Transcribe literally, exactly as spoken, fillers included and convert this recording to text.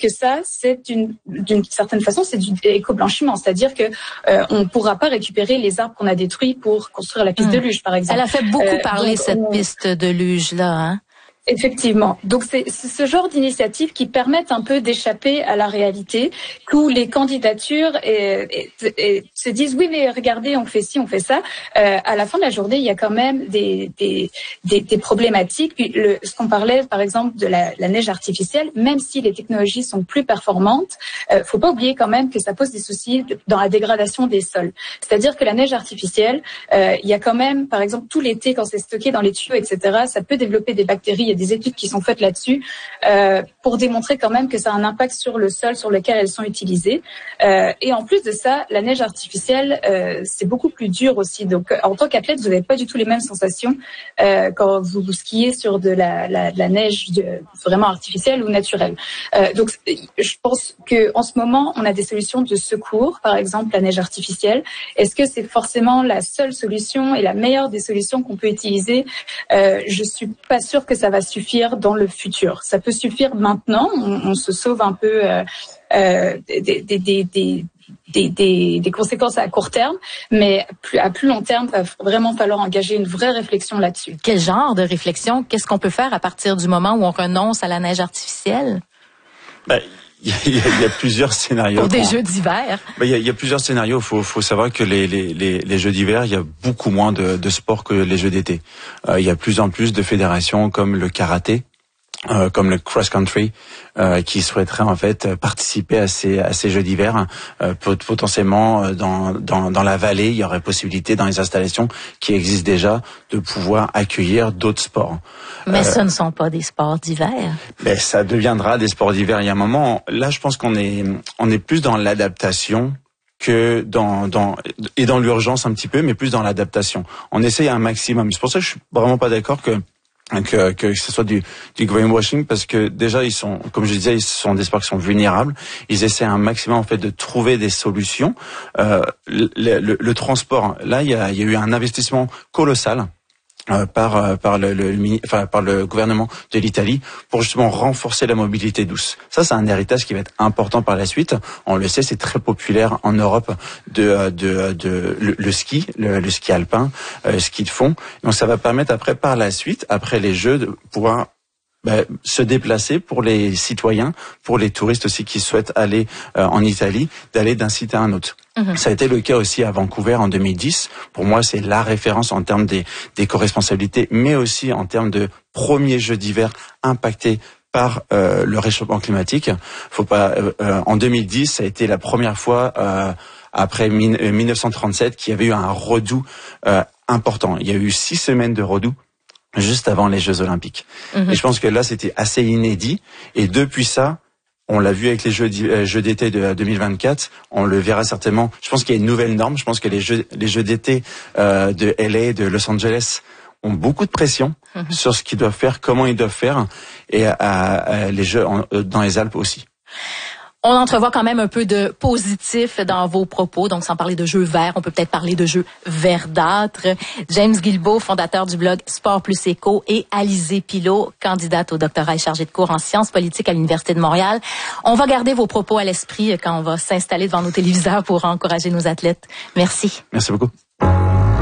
que ça, c'est une, d'une certaine façon, c'est du éco-blanchiment, c'est-à-dire que euh, on ne pourra pas récupérer les arbres qu'on a détruits pour construire la piste mmh. de luge, par exemple. Elle a fait beaucoup euh, parler donc, cette on... piste de luge-là, hein? Effectivement. Donc c'est, c'est ce genre d'initiatives qui permettent un peu d'échapper à la réalité, où les candidatures et, et, et se disent oui mais regardez on fait ci on fait ça. Euh, à la fin de la journée il y a quand même des des des, des problématiques. Puis le, ce qu'on parlait par exemple de la, la neige artificielle, même si les technologies sont plus performantes, euh, faut pas oublier quand même que ça pose des soucis dans la dégradation des sols. C'est-à-dire que la neige artificielle, euh, il y a quand même par exemple tout l'été quand c'est stocké dans les tuyaux et cetera, ça peut développer des bactéries. Des études qui sont faites là-dessus euh, pour démontrer quand même que ça a un impact sur le sol sur lequel elles sont utilisées. Euh, et en plus de ça, la neige artificielle, euh, c'est beaucoup plus dur aussi. Donc, en tant qu'athlète, vous n'avez pas du tout les mêmes sensations euh, quand vous, vous skiez sur de la, la, de la neige de, vraiment artificielle ou naturelle. Euh, donc, je pense que en ce moment, on a des solutions de secours, par exemple la neige artificielle. Est-ce que c'est forcément la seule solution et la meilleure des solutions qu'on peut utiliser? euh, Je suis pas sûre que ça va suffire dans le futur. Ça peut suffire maintenant, on, on se sauve un peu euh, euh, des, des, des, des, des, des, des conséquences à court terme, mais plus, à plus long terme, il va vraiment falloir engager une vraie réflexion là-dessus. Quel genre de réflexion? Qu'est-ce qu'on peut faire à partir du moment où on renonce à la neige artificielle? Ben, Il y, a, il y a plusieurs scénarios. Pour des jeux d'hiver. Ben, il, y a, il y a plusieurs scénarios. Il faut, faut savoir que les, les, les, les jeux d'hiver, il y a beaucoup moins de, de sports que les jeux d'été. Euh, il y a plus en plus de fédérations comme le karaté, euh, comme le cross-country, euh, qui souhaiteraient en fait participer à ces, à ces jeux d'hiver. Euh, potentiellement dans, dans, dans la vallée, il y aurait possibilité dans les installations qui existent déjà de pouvoir accueillir d'autres sports. Mais euh, ce ne sont pas des sports d'hiver. Ben, ça deviendra des sports d'hiver. Il y a un moment, là, je pense qu'on est, on est plus dans l'adaptation que dans, dans, et dans l'urgence un petit peu, mais plus dans l'adaptation. On essaye un maximum. C'est pour ça que je suis vraiment pas d'accord que Que, que ce soit du, du greenwashing, parce que déjà ils sont, comme je disais, ils sont des sports qui sont vulnérables. Ils essaient un maximum en fait de trouver des solutions. Euh, le, le, le transport, là il y a, il y a eu un investissement colossal. Euh, par euh, par le, le enfin par le gouvernement de l'Italie pour justement renforcer la mobilité douce. Ça c'est un héritage qui va être important par la suite. On le sait, c'est très populaire en Europe de de de le, le ski, le, le ski alpin, euh, le ski de fond. Donc ça va permettre après par la suite, après les Jeux, de pouvoir Ben, se déplacer pour les citoyens, pour les touristes aussi qui souhaitent aller euh, en Italie, d'aller d'un site à un autre. Mmh. Ça a été le cas aussi à Vancouver en deux mille dix. Pour moi, c'est la référence en termes des, des co-responsabilités, mais aussi en termes de premiers Jeux d'hiver impactés par euh, le réchauffement climatique. Faut pas. Euh, euh, en deux mille dix, ça a été la première fois euh, après mille neuf cent trente-sept qu'il y avait eu un redout euh, important. Il y a eu six semaines de redout juste avant les Jeux Olympiques. Mmh. Et je pense que là, c'était assez inédit. Et depuis ça, on l'a vu avec les Jeux, euh, Jeux d'été de deux mille vingt-quatre, on le verra certainement. Je pense qu'il y a une nouvelle norme. Je pense que les Jeux, les Jeux d'été euh, de L A, de Los Angeles, ont beaucoup de pression mmh. sur ce qu'ils doivent faire, comment ils doivent faire, et à, à les Jeux en, dans les Alpes aussi. On entrevoit quand même un peu de positif dans vos propos. Donc, sans parler de jeux verts, on peut peut-être parler de jeux verdâtres. James Guilbeault, fondateur du blog Sport plus Éco, et Alizé Pilot, candidate au doctorat et chargée de cours en sciences politiques à l'Université de Montréal. On va garder vos propos à l'esprit quand on va s'installer devant nos téléviseurs pour encourager nos athlètes. Merci. Merci beaucoup.